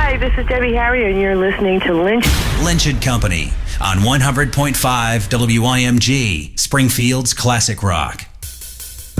Hi, this is Debbie Harry, and you're listening to Lynch. Lynch and Company on 100.5 WIMG, Springfield's Classic Rock.